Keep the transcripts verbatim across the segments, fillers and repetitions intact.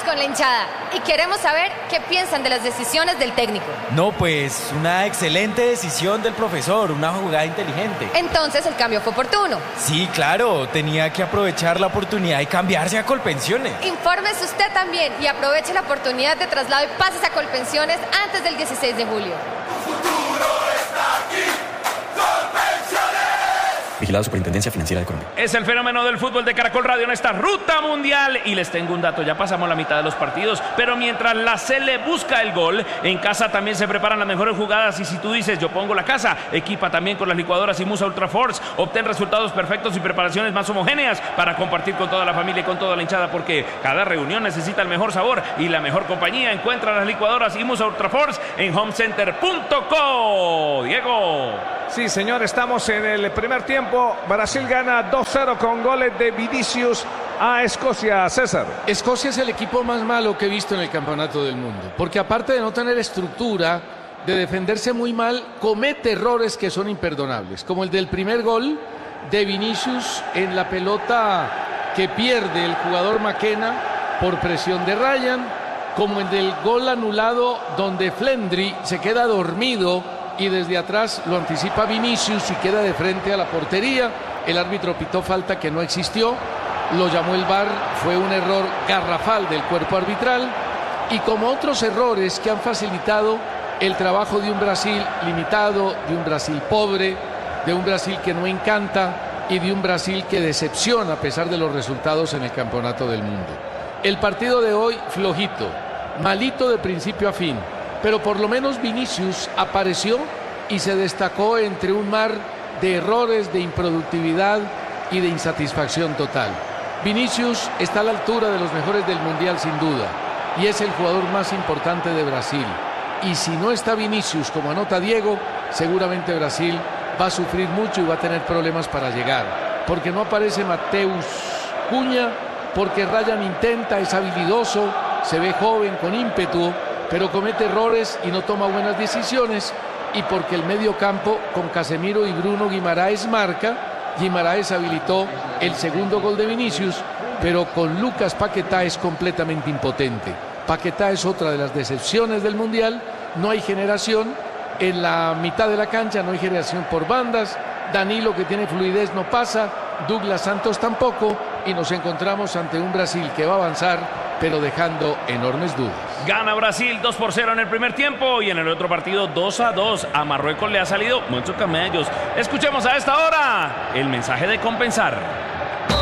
con la hinchada y queremos saber qué piensan de las decisiones del técnico. No, pues una excelente decisión del profesor, una jugada inteligente. Entonces el cambio fue oportuno. Sí, claro, tenía que aprovechar la oportunidad y cambiarse a Colpensiones. Infórmese usted también y aproveche la oportunidad de traslado y pases a Colpensiones antes del dieciséis de julio. Tu futuro está aquí. Vigilado Superintendencia Financiera de Colombia. Es el fenómeno del fútbol de Caracol Radio en esta ruta mundial. Y les tengo un dato, ya pasamos la mitad de los partidos, pero mientras la Cele busca el gol, en casa también se preparan las mejores jugadas. Y si tú dices, yo pongo la casa, equipa también con las licuadoras Imusa Ultra Force. Obtén resultados perfectos y preparaciones más homogéneas para compartir con toda la familia y con toda la hinchada, porque cada reunión necesita el mejor sabor y la mejor compañía. Encuentra las licuadoras Imusa Ultra Force en homecenter punto co. Diego. Sí, señor, estamos en el primer tiempo. Brasil gana dos cero con goles de Vinicius a Escocia. César. Escocia es el equipo más malo que he visto en el Campeonato del Mundo, porque aparte de no tener estructura, de defenderse muy mal, comete errores que son imperdonables, como el del primer gol de Vinicius en la pelota que pierde el jugador McKenna por presión de Ryan, como el del gol anulado donde Flendry se queda dormido y desde atrás lo anticipa Vinicius y queda de frente a la portería. El árbitro pitó falta que no existió, lo llamó el V A R, fue un error garrafal del cuerpo arbitral, y como otros errores que han facilitado el trabajo de un Brasil limitado, de un Brasil pobre, de un Brasil que no encanta y de un Brasil que decepciona a pesar de los resultados en el Campeonato del Mundo. El partido de hoy flojito, malito de principio a fin, pero por lo menos Vinicius apareció y se destacó entre un mar de errores, de improductividad y de insatisfacción total. Vinicius está a la altura de los mejores del Mundial sin duda y es el jugador más importante de Brasil. Y si no está Vinicius, como anota Diego, seguramente Brasil va a sufrir mucho y va a tener problemas para llegar. Porque no aparece Mateus Cunha, porque Ryan intenta, es habilidoso, se ve joven, con ímpetu, pero comete errores y no toma buenas decisiones, y porque el medio campo con Casemiro y Bruno Guimaraes marca. Guimaraes habilitó el segundo gol de Vinicius, pero con Lucas Paquetá es completamente impotente. Paquetá es otra de las decepciones del Mundial, no hay generación en la mitad de la cancha, no hay generación por bandas. Danilo, que tiene fluidez, no pasa, Douglas Santos tampoco, y nos encontramos ante un Brasil que va a avanzar, pero dejando enormes dudas. Gana Brasil dos por cero en el primer tiempo, y en el otro partido dos a dos. A Marruecos le ha salido muchos camellos. Escuchemos a esta hora el mensaje de Compensar.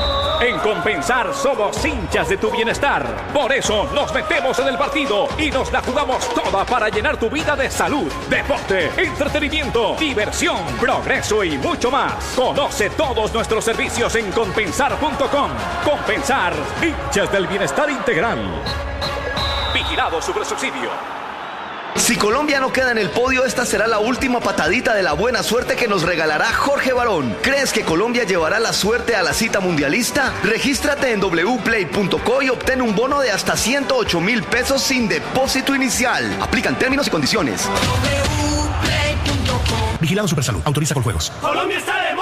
En Compensar somos hinchas de tu bienestar. Por eso nos metemos en el partido y nos la jugamos toda para llenar tu vida de salud, deporte, entretenimiento, diversión, progreso y mucho más. Conoce todos nuestros servicios en compensar punto com. Compensar, hinchas del bienestar integral. Vigilado Supersubsidio. Si Colombia no queda en el podio, esta será la última patadita de la buena suerte que nos regalará Jorge Barón. ¿Crees que Colombia llevará la suerte a la cita mundialista? Regístrate en doble u play punto co y obtén un bono de hasta ciento ocho mil pesos sin depósito inicial. Aplican términos y condiciones. Vigilado Supersalud. Autoriza con juegos. Colombia está